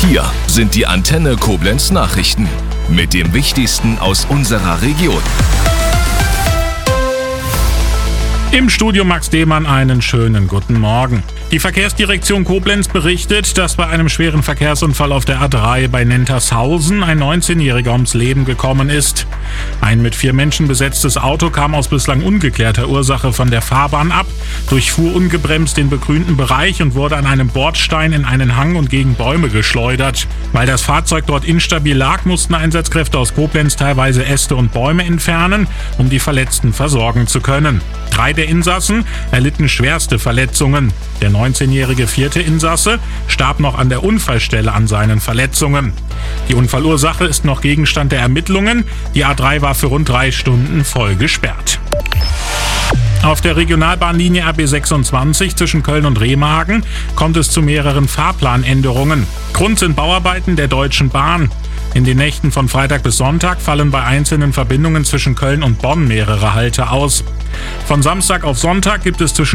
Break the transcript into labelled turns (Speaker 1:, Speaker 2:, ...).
Speaker 1: Hier sind die Antenne Koblenz Nachrichten mit dem Wichtigsten aus unserer Region.
Speaker 2: Im Studio Max Demann einen schönen guten Morgen. Die Verkehrsdirektion Koblenz berichtet, dass bei einem schweren Verkehrsunfall auf der A3 bei Nentershausen ein 19-Jähriger ums Leben gekommen ist. Ein mit 4 Menschen besetztes Auto kam aus bislang ungeklärter Ursache von der Fahrbahn ab, durchfuhr ungebremst den begrünten Bereich und wurde an einem Bordstein in einen Hang und gegen Bäume geschleudert. Weil das Fahrzeug dort instabil lag, mussten Einsatzkräfte aus Koblenz teilweise Äste und Bäume entfernen, um die Verletzten versorgen zu können. 3 der Insassen erlitten schwerste Verletzungen. Der 19-jährige 4. Insasse starb noch an der Unfallstelle an seinen Verletzungen. Die Unfallursache ist noch Gegenstand der Ermittlungen. Die A3 war für rund 3 Stunden voll gesperrt. Auf der Regionalbahnlinie RB 26 zwischen Köln und Remagen kommt es zu mehreren Fahrplanänderungen. Grund sind Bauarbeiten der Deutschen Bahn. In den Nächten von Freitag bis Sonntag fallen bei einzelnen Verbindungen zwischen Köln und Bonn mehrere Halte aus. Von Samstag auf Sonntag gibt es zwischen